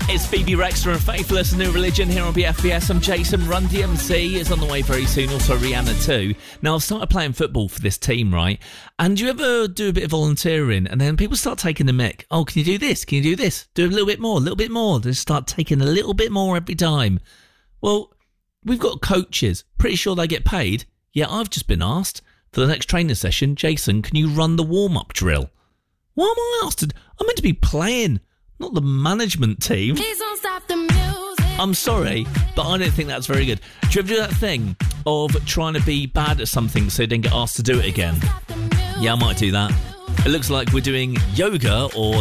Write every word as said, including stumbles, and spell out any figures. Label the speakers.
Speaker 1: It's Phoebe Rexter and Faithless, New Religion here on B F B S. I'm Jason. Run D M C is on the way very soon. Also Rihanna too. Now, I've started playing football for this team, right? And do you ever do a bit of volunteering and then people start taking the mick? Oh, can you do this? Can you do this? Do a little bit more, a little bit more. They start taking a little bit more every time. Well, we've got coaches. Pretty sure they get paid. Yeah, I've just been asked for the next training session. Jason, can you run the warm-up drill? Why am I asked to? I'm meant to be playing, not the management team.
Speaker 2: Please don't stop the music.
Speaker 1: I'm sorry, but I don't think that's very good. Do you ever do that thing of trying to be bad at something so you don't get asked to do it again? Yeah, I might do that. It looks like we're doing yoga or